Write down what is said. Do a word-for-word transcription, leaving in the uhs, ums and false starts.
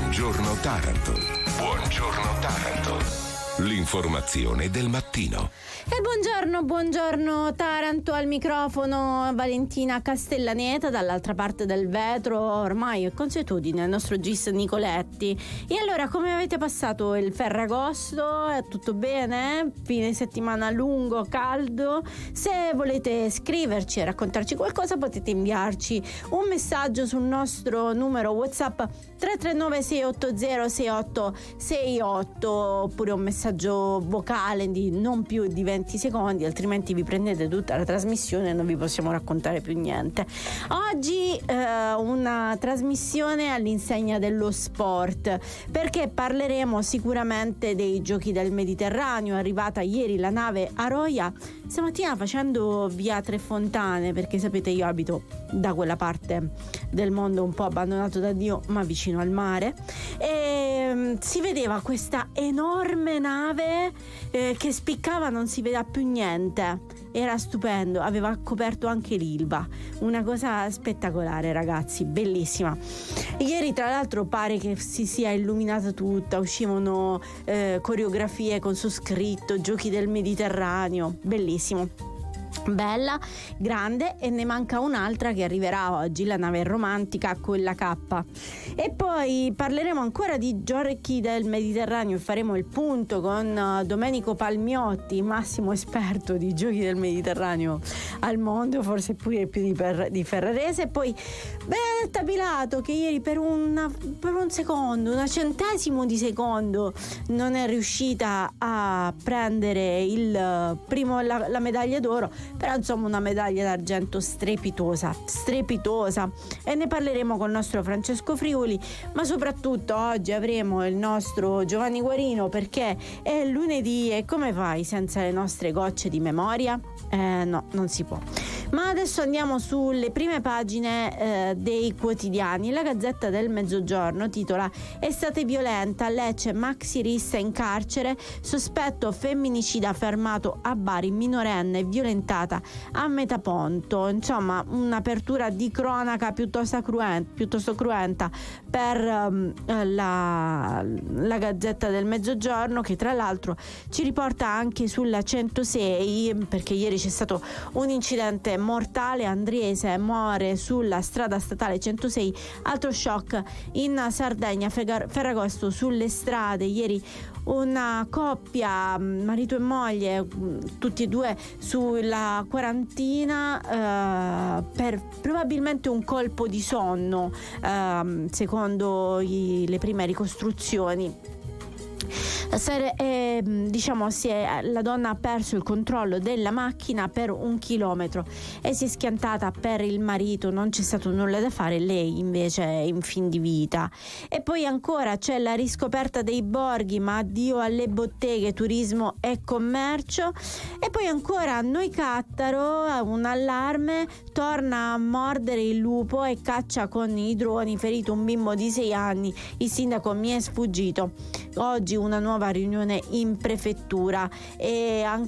Buongiorno Taranto. Buongiorno Taranto. L'informazione del mattino. E buongiorno, buongiorno Taranto, al microfono Valentina Castellaneta, dall'altra parte del vetro ormai è consuetudine il nostro Gis Nicoletti. E allora, come avete passato il Ferragosto? È tutto bene? Fine settimana lungo, caldo? Se volete scriverci e raccontarci qualcosa, potete inviarci un messaggio sul nostro numero WhatsApp tre tre nove sei otto zero sei otto sei otto, oppure un messaggio vocale di non più di venti secondi, altrimenti vi prendete tutta la trasmissione e non vi possiamo raccontare più niente. Oggi eh, una trasmissione all'insegna dello sport, perché parleremo sicuramente dei Giochi del Mediterraneo. È arrivata ieri la nave Aroia, stamattina facendo via Tre Fontane, perché sapete io abito da quella parte del mondo un po' abbandonato da Dio ma vicino al mare, e um, si vedeva questa enorme nave eh, che spiccava, non si vedeva più niente, era stupendo, aveva coperto anche l'Ilva, una cosa spettacolare ragazzi, bellissima. Ieri tra l'altro pare che si sia illuminata tutta, uscivano eh, coreografie con su scritto Giochi del Mediterraneo, bellissimo. Bella, grande, e ne manca un'altra che arriverà oggi, la nave romantica, quella K. E poi parleremo ancora di Giochi del Mediterraneo e faremo il punto con Domenico Palmiotti, massimo esperto di Giochi del Mediterraneo al mondo, forse pure più di, per, di Ferrarese. E poi Benedetta Pilato, che ieri per, una, per un secondo, una centesimo di secondo non è riuscita a prendere il primo, la, la medaglia d'oro, però insomma una medaglia d'argento strepitosa, strepitosa, e ne parleremo con il nostro Francesco Friuli. Ma soprattutto oggi avremo il nostro Giovanni Guarino, perché è lunedì e come fai senza le nostre gocce di memoria? Eh no, non si può. Ma adesso andiamo sulle prime pagine eh, dei quotidiani. La Gazzetta del Mezzogiorno titola: estate violenta, Lecce, maxi rissa in carcere, sospetto femminicida fermato a Bari, minorenne violentata a Metaponto. Insomma, un'apertura di cronaca piuttosto cruenta, piuttosto cruenta per um, la, la Gazzetta del Mezzogiorno, che tra l'altro ci riporta anche sulla centosei, perché ieri c'è stato un incidente mortale, Andriese muore sulla strada statale centosei, altro shock in Sardegna, Ferragosto sulle strade. Ieri una coppia, marito e moglie, tutti e due sulla quarantina, eh, per probabilmente un colpo di sonno, eh, secondo i, le prime ricostruzioni. Eh, diciamo si è, la donna ha perso il controllo della macchina per un chilometro e si è schiantata per il marito, non c'è stato nulla da fare, lei invece è in fin di vita. E poi ancora c'è la riscoperta dei borghi, ma addio alle botteghe, turismo e commercio. E poi ancora Noi Cattaro, un allarme, torna a mordere il lupo e caccia con i droni, ferito un bimbo di sei anni, il sindaco mi è sfuggito. Oggi una nuova riunione in prefettura. E